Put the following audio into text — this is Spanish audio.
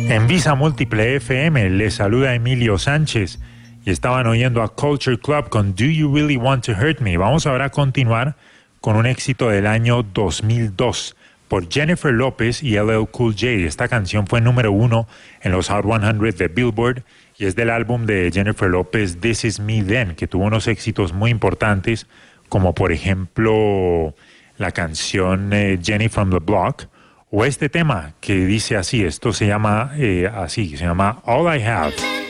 En Visa Múltiple FM les saluda Emilio Sánchez y estaban oyendo a Culture Club con Do You Really Want to Hurt Me. Vamos ahora a continuar con un éxito del año 2002 por Jennifer Lopez y LL Cool J. Esta canción fue número 1 en los Hot 100 de Billboard y es del álbum de Jennifer Lopez This Is Me Then, que tuvo unos éxitos muy importantes como por ejemplo la canción Jenny from the Block, o este tema que dice así, esto se llama así, se llama All I Have.